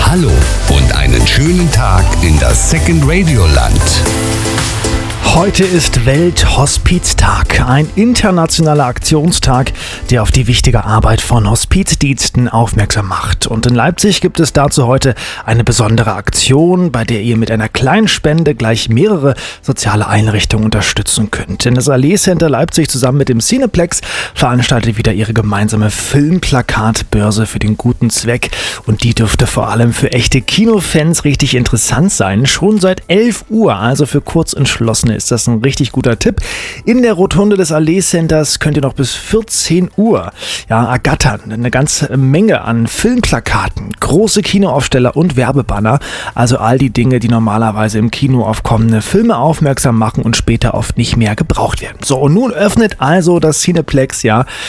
Hallo und einen schönen Tag in das Second Radio Land. Heute ist Welthospiztag, ein internationaler Aktionstag, der auf die wichtige Arbeit von Hospizdiensten aufmerksam macht. Und in Leipzig gibt es dazu heute eine besondere Aktion, bei der ihr mit einer kleinen Spende gleich mehrere soziale Einrichtungen unterstützen könnt. Denn das Allee Center Leipzig zusammen mit dem Cineplex veranstaltet wieder ihre gemeinsame Filmplakatbörse für den guten Zweck. Und die dürfte vor allem für echte Kinofans richtig interessant sein. Schon seit 11 Uhr, also für Kurzentschlossene, ist das ein richtig guter Tipp. In der Rotunde des Allee Centers könnt ihr noch bis 14 Uhr ergattern. Eine ganze Menge an Filmplakaten, große Kinoaufsteller und Werbebanner. Also all die Dinge, die normalerweise im Kino auf kommende Filme aufmerksam machen und später oft nicht mehr gebraucht werden. So, und nun öffnet also das Cineplex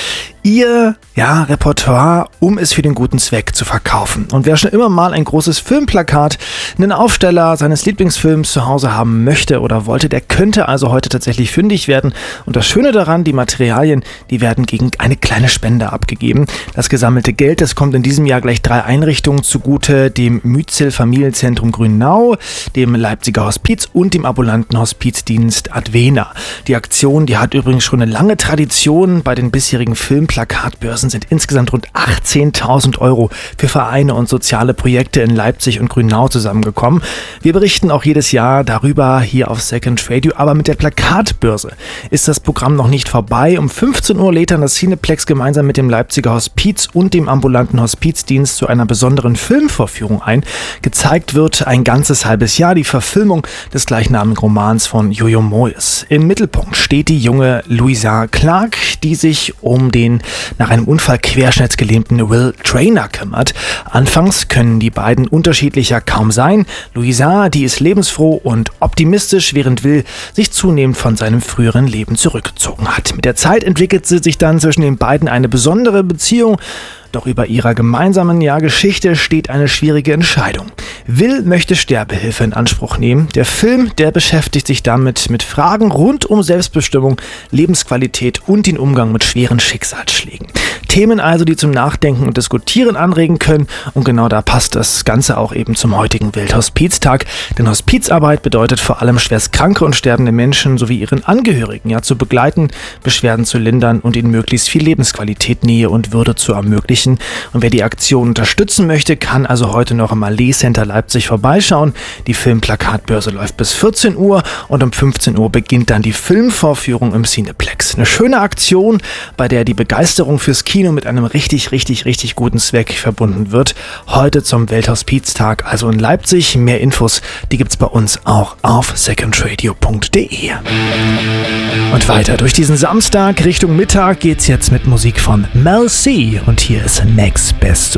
ihr Repertoire, um es für den guten Zweck zu verkaufen. Und wer schon immer mal ein großes Filmplakat, einen Aufsteller seines Lieblingsfilms zu Hause haben möchte oder wollte, der könnte also heute tatsächlich fündig werden. Und das Schöne daran, die Materialien, die werden gegen eine kleine Spende abgegeben. Das gesammelte Geld, das kommt in diesem Jahr gleich 3 Einrichtungen zugute: dem Mützel Familienzentrum Grünau, dem Leipziger Hospiz und dem ambulanten Hospizdienst Advena. Die Aktion, die hat übrigens schon eine lange Tradition. Bei den bisherigen Filmplakatbörsen sind insgesamt rund 18.000 € für Vereine und soziale Projekte in Leipzig und Grünau zusammengekommen. Wir berichten auch jedes Jahr darüber hier auf Second Radio, aber mit der Plakatbörse ist das Programm noch nicht vorbei. Um 15 Uhr lädt dann das Cineplex gemeinsam mit dem Leipziger Hospiz und dem ambulanten Hospizdienst zu einer besonderen Filmvorführung ein. Gezeigt wird ein ganzes halbes Jahr die Verfilmung des gleichnamigen Romans von Jojo Moyes. Im Mittelpunkt steht die junge Louisa Clark, die sich um den nach einem Unfall querschnittsgelähmten Will Traynor kümmert. Anfangs können die beiden unterschiedlicher kaum sein. Louisa, die ist lebensfroh und optimistisch, während Will sich zunehmend von seinem früheren Leben zurückgezogen hat. Mit der Zeit entwickelt sich dann zwischen den beiden eine besondere Beziehung. Doch über ihrer gemeinsamen Geschichte steht eine schwierige Entscheidung. Will möchte Sterbehilfe in Anspruch nehmen. Der Film, der beschäftigt sich damit mit Fragen rund um Selbstbestimmung, Lebensqualität und den Umgang mit schweren Schicksalsschlägen. Themen also, die zum Nachdenken und Diskutieren anregen können. Und genau da passt das Ganze auch eben zum heutigen Welthospiztag. Denn Hospizarbeit bedeutet vor allem schwerstkranke und sterbende Menschen sowie ihren Angehörigen zu begleiten, Beschwerden zu lindern und ihnen möglichst viel Lebensqualität, Nähe und Würde zu ermöglichen. Und wer die Aktion unterstützen möchte, kann also heute noch im Allee Center Leipzig vorbeischauen. Die Filmplakatbörse läuft bis 14 Uhr und um 15 Uhr beginnt dann die Filmvorführung im Cineplex. Eine schöne Aktion, bei der die Begeisterung fürs Kino mit einem richtig guten Zweck verbunden wird. Heute zum Welthospiztag, also in Leipzig. Mehr Infos, die gibt's bei uns auch auf secondradio.de. Und weiter durch diesen Samstag Richtung Mittag geht's jetzt mit Musik von Mel C. Und hier ist Next Best